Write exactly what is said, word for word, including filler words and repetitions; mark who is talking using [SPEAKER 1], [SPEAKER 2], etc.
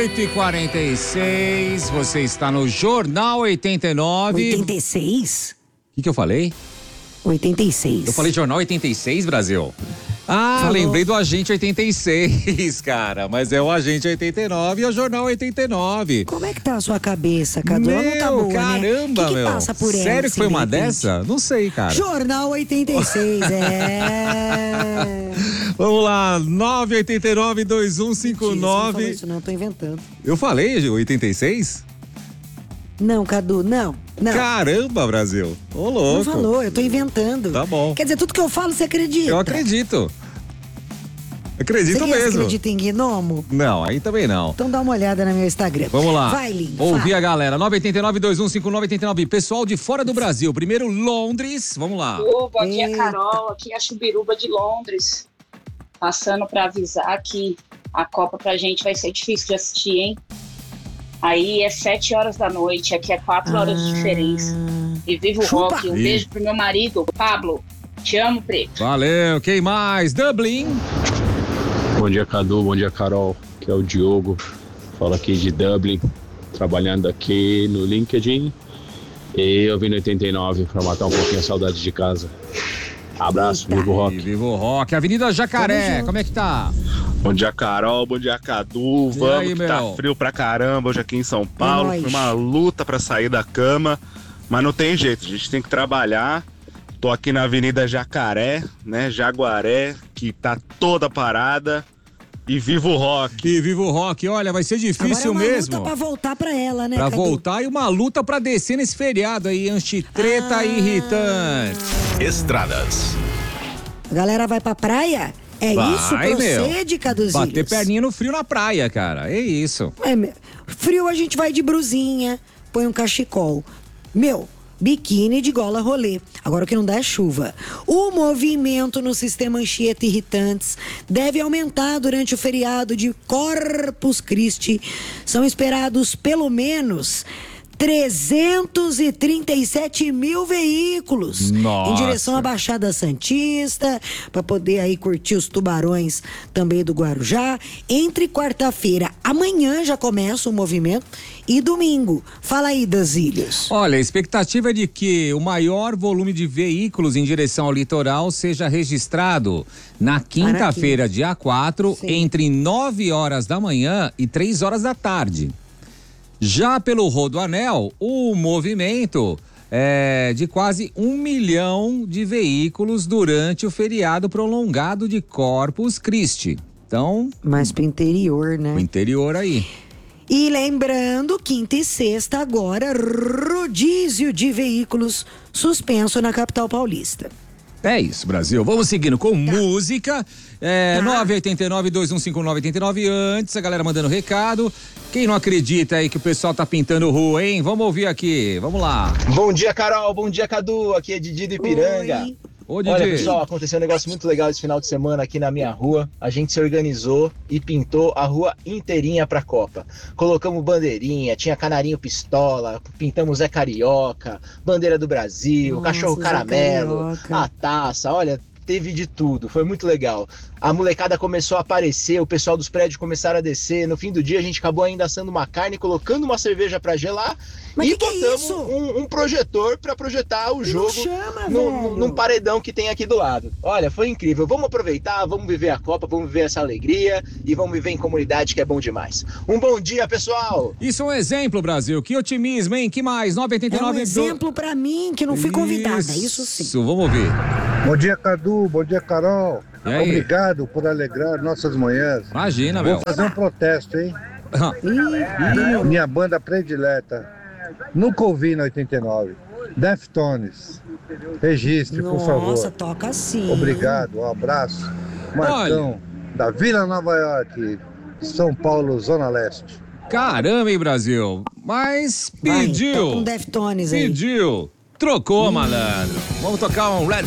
[SPEAKER 1] oito e quarenta e seis, você está no Jornal oitenta e nove.
[SPEAKER 2] oitenta e seis?
[SPEAKER 1] O que, que eu falei?
[SPEAKER 2] oitenta e seis.
[SPEAKER 1] Eu falei Jornal oitenta e seis, Brasil? Ah,
[SPEAKER 2] Falou.
[SPEAKER 1] Lembrei do Agente oitenta e seis, cara. Mas é o Agente oitenta e nove e é o Jornal oitenta e nove.
[SPEAKER 2] Como é que tá a sua cabeça, Cadu? Ela não tá
[SPEAKER 1] Meu,
[SPEAKER 2] boa,
[SPEAKER 1] caramba,
[SPEAKER 2] né? Que que
[SPEAKER 1] meu.
[SPEAKER 2] passa por ela,
[SPEAKER 1] Sério que
[SPEAKER 2] assim,
[SPEAKER 1] foi uma
[SPEAKER 2] de repente?
[SPEAKER 1] dessa? Não sei, cara.
[SPEAKER 2] Jornal oitenta e seis, é.
[SPEAKER 1] Vamos lá, nove oito nove, dois um cinco
[SPEAKER 2] Mentira, você não falou
[SPEAKER 1] nove.
[SPEAKER 2] isso não, eu tô inventando.
[SPEAKER 1] Eu falei oitenta e seis?
[SPEAKER 2] Não, Cadu, não, não.
[SPEAKER 1] Caramba, Brasil. Ô, louco.
[SPEAKER 2] Não falou, eu tô inventando.
[SPEAKER 1] Tá bom.
[SPEAKER 2] Quer dizer, tudo que eu falo, você acredita?
[SPEAKER 1] Eu acredito. Acredito
[SPEAKER 2] você
[SPEAKER 1] mesmo.
[SPEAKER 2] Você acredita em gnomo?
[SPEAKER 1] Não, aí também não.
[SPEAKER 2] Então dá uma olhada no meu Instagram.
[SPEAKER 1] Vamos lá.
[SPEAKER 2] Vai, Lin.
[SPEAKER 1] Ouvir
[SPEAKER 2] fala.
[SPEAKER 1] a galera. nove oito nove, dois um cinco nove, oito nove. Pessoal de fora do Brasil. Primeiro, Londres. Vamos lá.
[SPEAKER 3] Ô, bom dia,
[SPEAKER 2] Eita.
[SPEAKER 3] Carol. Aqui é a Chubiruba de Londres. Passando para avisar que a Copa pra gente vai ser difícil de assistir, hein? Aí é sete horas da noite, aqui é quatro horas de diferença. E viva o
[SPEAKER 2] Chupa.
[SPEAKER 3] rock. Um
[SPEAKER 1] Ih.
[SPEAKER 3] beijo pro meu marido, Pablo. Te amo, preto.
[SPEAKER 1] Valeu. Quem mais? Dublin.
[SPEAKER 4] Bom dia, Cadu. Bom dia, Carol. Aqui é o Diogo. Falo aqui de Dublin, trabalhando aqui no LinkedIn. E eu vim no oitenta e nove para matar um pouquinho a saudade de casa. Abraço,
[SPEAKER 2] Eita.
[SPEAKER 4] viva o
[SPEAKER 1] E
[SPEAKER 4] rock.
[SPEAKER 1] viva o rock. Avenida Jacaré.
[SPEAKER 2] Tamo junto.
[SPEAKER 1] Como é que tá?
[SPEAKER 5] Bom dia, Carol. Bom dia, Cadu.
[SPEAKER 1] E
[SPEAKER 5] Vamos,
[SPEAKER 1] aí,
[SPEAKER 5] que
[SPEAKER 1] meu?
[SPEAKER 5] tá frio pra caramba hoje aqui em São Paulo.
[SPEAKER 2] nóis.
[SPEAKER 5] Foi uma luta pra sair da cama, mas não tem jeito, a gente tem que trabalhar. Tô aqui na Avenida Jacaré, né, Jaguaré, que tá toda parada. E viva o rock.
[SPEAKER 1] E viva o rock. Olha, vai ser difícil
[SPEAKER 2] Agora é uma
[SPEAKER 1] mesmo.
[SPEAKER 2] luta pra voltar pra ela, né,
[SPEAKER 1] Pra
[SPEAKER 2] Cadu?
[SPEAKER 1] voltar e uma luta pra descer nesse feriado aí, antitreta
[SPEAKER 2] Ah.
[SPEAKER 1] irritante.
[SPEAKER 6] Estradas.
[SPEAKER 2] A galera vai pra praia? É
[SPEAKER 1] Vai,
[SPEAKER 2] isso?
[SPEAKER 1] meu.
[SPEAKER 2] Procede, Caduzinhos.
[SPEAKER 1] Bater perninha no frio na praia, cara. É isso.
[SPEAKER 2] É, meu. Frio a gente vai de brusinha, põe um cachecol. Meu, biquíni de gola rolê. Agora o que não dá é chuva. O movimento no sistema Anchieta Irritantes deve aumentar durante o feriado de Corpus Christi. São esperados pelo menos trezentos e trinta e sete mil veículos
[SPEAKER 1] Nossa.
[SPEAKER 2] em direção à Baixada Santista, para poder aí curtir os tubarões também do Guarujá. Entre quarta-feira, amanhã já começa o movimento, e domingo. Fala aí, das ilhas.
[SPEAKER 1] Olha, a expectativa é de que o maior volume de veículos em direção ao litoral seja registrado na quinta-feira, dia quatro,
[SPEAKER 2] Sim.
[SPEAKER 1] entre nove horas da manhã e três horas da tarde. Já pelo Rodoanel, o movimento é de quase um milhão de veículos durante o feriado prolongado de Corpus Christi. Então,
[SPEAKER 2] Mais pro interior, né?
[SPEAKER 1] o interior aí.
[SPEAKER 2] E lembrando, quinta e sexta agora, rodízio de veículos suspenso na capital paulista.
[SPEAKER 1] É isso, Brasil. Vamos seguindo com música. É,
[SPEAKER 2] Tá.
[SPEAKER 1] nove oito nove, dois um cinco nove, oito nove. Antes, a galera mandando recado. Quem não acredita aí que o pessoal tá pintando rua, hein? Vamos ouvir aqui. Vamos lá.
[SPEAKER 7] Bom dia, Carol. Bom dia, Cadu. Aqui é Didi do Ipiranga.
[SPEAKER 2] Oi.
[SPEAKER 1] Ô, Didi.
[SPEAKER 7] Olha, pessoal, aconteceu um negócio muito legal esse final de semana aqui na minha rua. A gente se organizou e pintou a rua inteirinha pra Copa. Colocamos bandeirinha, tinha canarinho pistola, pintamos Zé Carioca, bandeira do Brasil,
[SPEAKER 2] Nossa,
[SPEAKER 7] cachorro
[SPEAKER 2] Zé
[SPEAKER 7] caramelo,
[SPEAKER 2] Carioca.
[SPEAKER 7] a taça, olha... Teve de tudo, foi muito legal. A molecada começou a aparecer, o pessoal dos prédios começaram a descer. No fim do dia a gente acabou ainda assando uma carne, colocando uma cerveja pra gelar.
[SPEAKER 2] Mas
[SPEAKER 7] e
[SPEAKER 2] que que é
[SPEAKER 7] botamos
[SPEAKER 2] isso?
[SPEAKER 7] um, um projetor pra projetar o
[SPEAKER 2] Não
[SPEAKER 7] jogo
[SPEAKER 2] chama,
[SPEAKER 7] no-
[SPEAKER 2] velho.
[SPEAKER 7] num paredão que tem aqui do lado. Olha, foi incrível. Vamos aproveitar, vamos viver a Copa, vamos viver essa alegria e vamos viver em comunidade, que é bom demais. Um bom dia, pessoal!
[SPEAKER 1] Isso é um exemplo, Brasil. Que otimismo, hein? Que mais? nove oito
[SPEAKER 2] É um
[SPEAKER 1] nove.
[SPEAKER 2] exemplo pra mim, que não fui convidada, isso sim.
[SPEAKER 1] Isso, vamos ouvir.
[SPEAKER 8] Bom dia, Cadu. Bom dia, Carol.
[SPEAKER 1] E aí?
[SPEAKER 8] Obrigado por alegrar nossas manhãs.
[SPEAKER 1] Imagina,
[SPEAKER 8] Vou
[SPEAKER 1] meu.
[SPEAKER 8] fazer um protesto, hein?
[SPEAKER 2] Ih,
[SPEAKER 8] Minha banda predileta. Nunca ouvi na oitenta e nove. Deftones. Registre, por
[SPEAKER 2] nossa,
[SPEAKER 8] favor.
[SPEAKER 2] toca assim.
[SPEAKER 8] Obrigado, um abraço. Marcão, da Vila Nova York, São Paulo, Zona Leste.
[SPEAKER 1] Caramba, hein, Brasil? Mas
[SPEAKER 2] Vai,
[SPEAKER 1] pediu.
[SPEAKER 2] toca um Deftones aí.
[SPEAKER 1] Pediu. Trocou, malandro. Vamos tocar um Red